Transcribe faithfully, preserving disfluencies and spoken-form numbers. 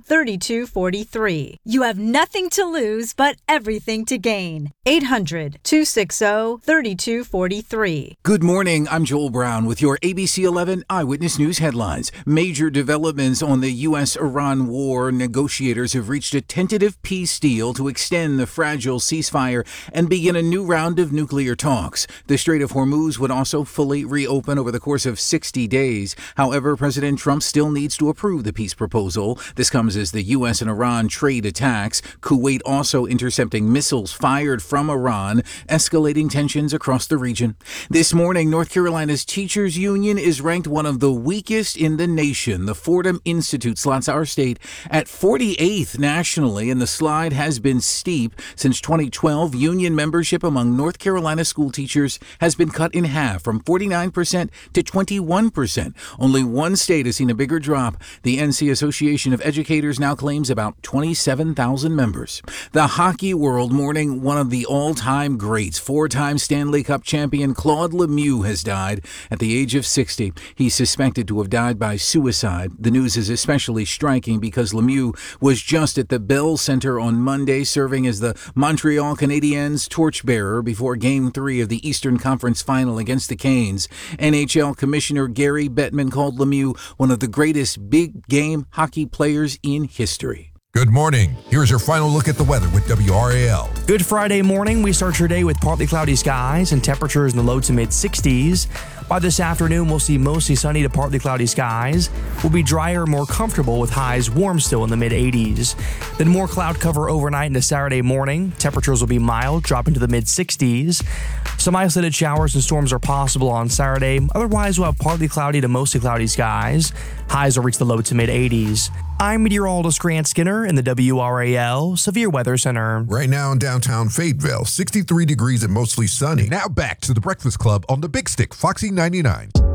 three two four three. You have nothing to lose but everything to gain. eight hundred, two six zero, three two four three. Good morning. I'm Joel Brown with your A B C eleven Eyewitness News headlines. Major developments on the U S Iran war. Negotiators have reached a tentative peace deal to extend the fragile ceasefire and begin a new round of nuclear talks. The Strait of Hormuz would also fully reopen over the course of sixty days. However, President Trump still needs to approve the peace proposal. This comes as the U S and Iran trade attacks. Kuwait also intercepting missiles fired from Iran, escalating tensions across the region. This morning, North Carolina's teachers union is ranked one of the weakest in the nation. The Fordham Institute slots our state at forty-eighth nationally, and the slide has been steep. Since twenty twelve, union membership among North Carolina school teachers has been cut in half, from forty-nine percent to twenty-one percent. Only one state has seen a bigger drop. The N C Association of Educators now claims about twenty-seven thousand members. The hockey world mourning one of the all-time greats. Four-time Stanley Cup champion Claude Lemieux has died at the age of sixty. He's suspected to have died by suicide. The news is especially striking because Lemieux was just at the Bell Center on Monday, serving as the Montreal Canadiens torchbearer before Game three of the Eastern Conference Final against the Canes. N H L Commissioner Gary Bettman called Lemieux one of the greatest big-game hockey players in history. Good morning. Here's your final look at the weather with W R A L. Good Friday morning. We start your day with partly cloudy skies and temperatures in the low to mid sixties. By this afternoon, we'll see mostly sunny to partly cloudy skies. We'll be drier, more comfortable with highs warm still in the mid eighties. Then more cloud cover overnight into Saturday morning. Temperatures will be mild, dropping to the mid sixties. Some isolated showers and storms are possible on Saturday. Otherwise, we'll have partly cloudy to mostly cloudy skies. Highs will reach the low to mid eighties. I'm meteorologist Grant Skinner in the W R A L Severe Weather Center. Right now in downtown Fayetteville, sixty-three degrees and mostly sunny. Now back to the Breakfast Club on the Big Stick, Foxy ninety-nine.